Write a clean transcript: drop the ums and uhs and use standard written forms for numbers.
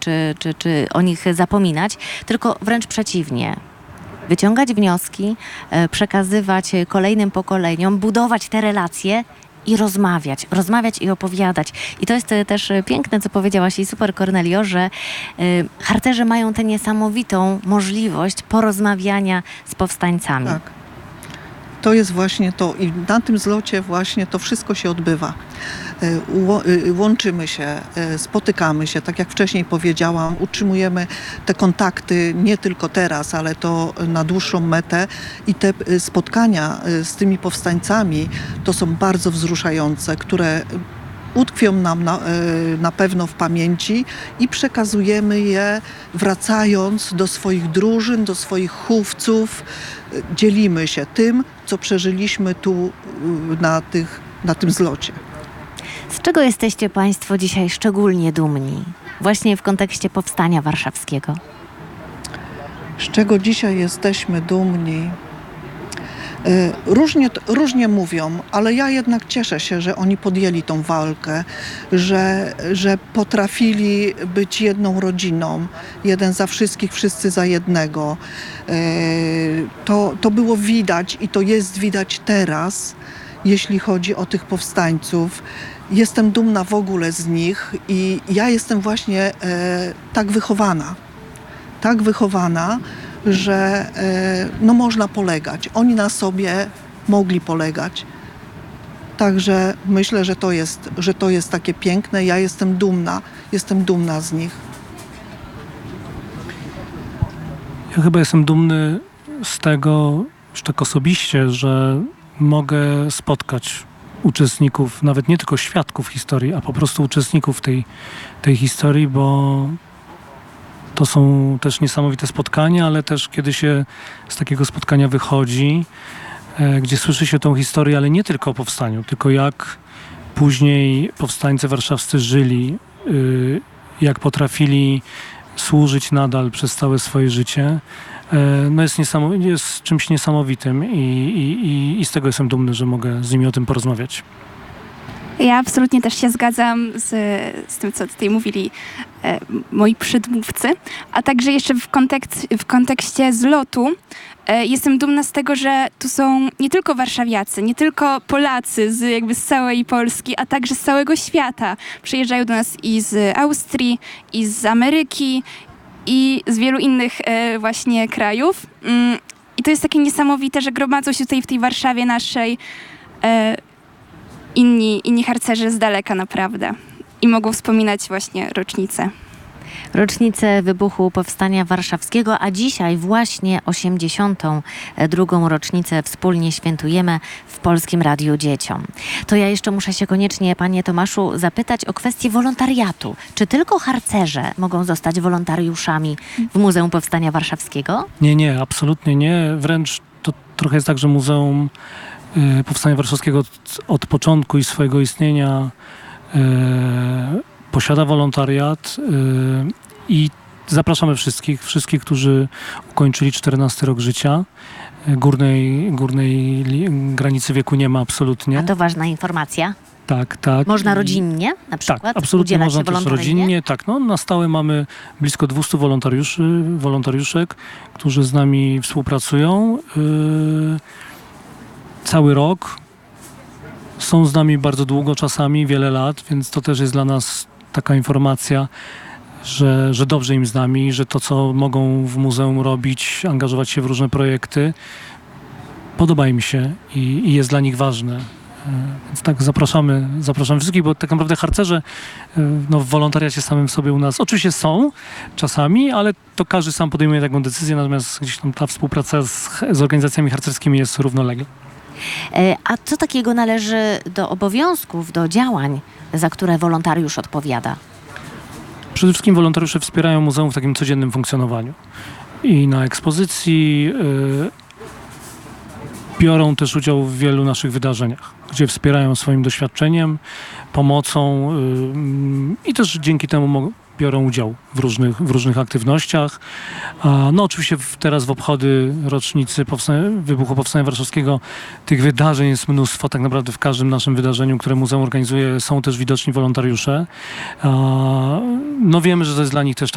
czy o nich zapominać, tylko wręcz przeciwnie. Wyciągać wnioski, przekazywać kolejnym pokoleniom, budować te relacje i rozmawiać i opowiadać. I to jest też piękne, co powiedziałaś i super, Kornelio, że harcerze mają tę niesamowitą możliwość porozmawiania z powstańcami. Tak. To jest właśnie to i na tym zlocie właśnie to wszystko się odbywa. Łączymy się, spotykamy się, tak jak wcześniej powiedziałam, utrzymujemy te kontakty nie tylko teraz, ale to na dłuższą metę i te spotkania z tymi powstańcami to są bardzo wzruszające, które utkwią nam na pewno w pamięci i przekazujemy je wracając do swoich drużyn, do swoich chówców. Dzielimy się tym, co przeżyliśmy tu na tym zlocie. Z czego jesteście Państwo dzisiaj szczególnie dumni? Właśnie w kontekście Powstania Warszawskiego. Z czego dzisiaj jesteśmy dumni? Różnie mówią, ale ja jednak cieszę się, że oni podjęli tą walkę, że potrafili być jedną rodziną, jeden za wszystkich, wszyscy za jednego. To było widać i to jest widać teraz, jeśli chodzi o tych powstańców. Jestem dumna w ogóle z nich i ja jestem właśnie tak wychowana, że no można polegać. Oni na sobie mogli polegać. Także myślę, że to jest takie piękne. Ja jestem dumna z nich. Ja chyba jestem dumny z tego, już tak osobiście, że mogę spotkać uczestników, nawet nie tylko świadków historii, a po prostu uczestników tej historii, bo to są też niesamowite spotkania, ale też kiedy się z takiego spotkania wychodzi, gdzie słyszy się tą historię, ale nie tylko o powstaniu, tylko jak później powstańcy warszawscy żyli, jak potrafili służyć nadal przez całe swoje życie, no jest czymś niesamowitym i z tego jestem dumny, że mogę z nimi o tym porozmawiać. Ja absolutnie też się zgadzam z tym, co tutaj mówili moi przedmówcy, a także jeszcze w kontekście zlotu jestem dumna z tego, że tu są nie tylko warszawiacy, nie tylko Polacy z całej Polski, a także z całego świata. Przyjeżdżają do nas i z Austrii, i z Ameryki, i z wielu innych właśnie krajów. I to jest takie niesamowite, że gromadzą się tutaj w tej Warszawie naszej inni harcerze z daleka naprawdę i mogą wspominać właśnie Rocznicę wybuchu Powstania Warszawskiego, a dzisiaj właśnie 82. rocznicę wspólnie świętujemy w Polskim Radiu Dzieciom. To ja jeszcze muszę się koniecznie, panie Tomaszu, zapytać o kwestię wolontariatu. Czy tylko harcerze mogą zostać wolontariuszami w Muzeum Powstania Warszawskiego? Nie, absolutnie nie. Wręcz to trochę jest tak, że Muzeum Powstania Warszawskiego od początku i swojego istnienia posiada wolontariat i zapraszamy wszystkich, którzy ukończyli 14 rok życia. Górnej granicy wieku nie ma absolutnie. A to ważna informacja. Tak. Można rodzinnie na przykład tak, absolutnie udzielać można się też wolontaryjnie? rodzinnie. Tak, no, na stałe mamy blisko 200 wolontariuszek, którzy z nami współpracują. Cały rok. Są z nami bardzo długo, czasami wiele lat, więc to też jest dla nas taka informacja, że dobrze im z nami, że to, co mogą w muzeum robić, angażować się w różne projekty, podoba im się i jest dla nich ważne. Więc tak zapraszamy wszystkich, bo tak naprawdę harcerze w wolontariacie samym w sobie u nas oczywiście są czasami, ale to każdy sam podejmuje taką decyzję, natomiast gdzieś tam ta współpraca z organizacjami harcerskimi jest równolegle. A co takiego należy do obowiązków, do działań, za które wolontariusz odpowiada? Przede wszystkim wolontariusze wspierają muzeum w takim codziennym funkcjonowaniu. I na ekspozycji biorą też udział w wielu naszych wydarzeniach, gdzie wspierają swoim doświadczeniem, pomocą i też dzięki temu biorą udział w różnych aktywnościach. No oczywiście teraz w obchody rocznicy wybuchu Powstania Warszawskiego tych wydarzeń jest mnóstwo. Tak naprawdę w każdym naszym wydarzeniu, które muzeum organizuje, są też widoczni wolontariusze. No wiemy, że to jest dla nich też